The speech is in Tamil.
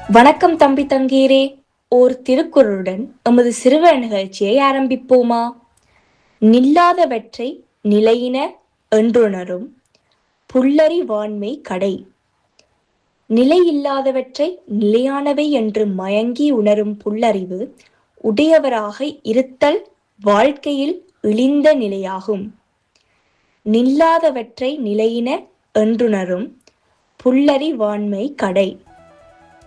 வணக்கம் தம்பி தங்கீரே. ஓர் திருக்குறளுடன் எமது சிறுவர் நிகழ்ச்சியை ஆரம்பிப்போமா? நில்லாதவற்றை நிலையின என்றுணரும் புல்லறி வாண்மை கடை. நிலையில்லாதவற்றை நிலையானவை என்று மயங்கி உணரும் புல்லறிவு உடையவராக இருத்தல் வாழ்க்கையில் இழிந்த நிலையாகும். நில்லாதவற்றை நிலையின என்றுணரும் புல்லறி வாண்மை கடை.